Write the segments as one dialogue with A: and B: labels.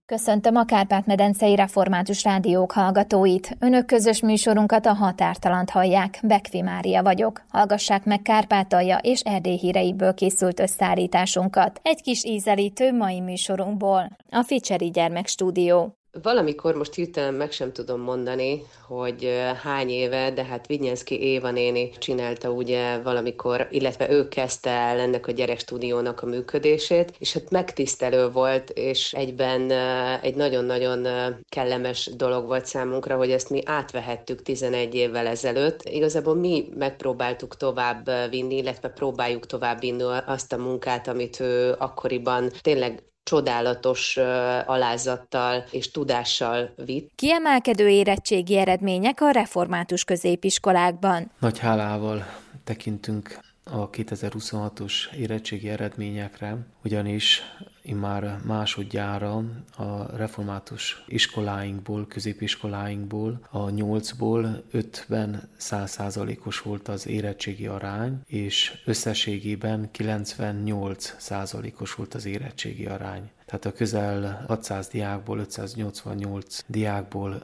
A: Köszöntöm a Kárpát-medencei Református Rádiók hallgatóit. Önök közös műsorunkat, a Határtalant hallják. Bekvi Mária vagyok. Hallgassák meg Kárpátalja és Erdély híreiből készült összeállításunkat. Egy kis ízelítő mai műsorunkból. A Ficseri Gyermekstúdió.
B: Valamikor most hirtelen meg sem tudom mondani, hogy hány éve, de hát Vignyánszky Éva néni csinálta ugye valamikor, illetve ő kezdte el ennek a gyerekstúdiónak a működését, és hát megtisztelő volt, és egyben egy nagyon-nagyon kellemes dolog volt számunkra, hogy ezt mi átvehettük 11 évvel ezelőtt. Igazából mi megpróbáltuk tovább vinni, illetve próbáljuk tovább vinni azt a munkát, amit ő akkoriban tényleg csodálatos alázattal és tudással vitt.
A: Kiemelkedő érettségi eredmények a református középiskolákban.
C: Nagy hálával tekintünk a 2026-os érettségi eredményekre, ugyanis immár másodjára a református iskoláinkból, középiskoláinkból a 8-ból 5-ben 100%-os volt az érettségi arány, és összességében 98%-os volt az érettségi arány. Tehát a közel 600 diákból, 588 diákból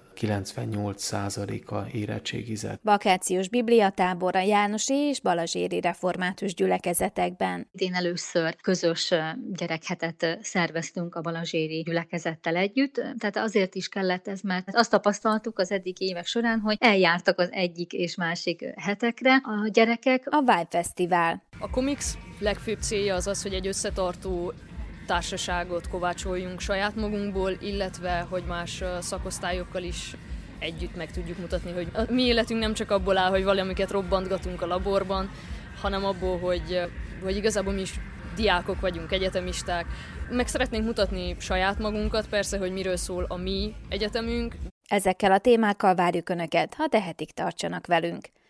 C: 98%-a érettségizett.
A: Vakációs bibliatábor a jánosi és balazséri református gyülekezetekben.
D: Idén először közös gyerekhetet szerveztünk a balazséri gyülekezettel együtt, tehát azért is kellett ez, mert azt tapasztaltuk az eddigi évek során, hogy eljártak az egyik és másik hetekre a gyerekek.
A: A Vibe Fesztivál.
E: A Comics legfőbb célja az, hogy egy összetartó társaságot kovácsoljunk saját magunkból, illetve hogy más szakosztályokkal is együtt meg tudjuk mutatni, hogy a mi életünk nem csak abból áll, hogy valamiket robbantgatunk a laborban, hanem abból, hogy igazából mi is diákok vagyunk, egyetemisták. Meg szeretnénk mutatni saját magunkat, persze, hogy miről szól a mi egyetemünk.
A: Ezekkel a témákkal várjuk Önöket, ha tehetik, tartsanak velünk.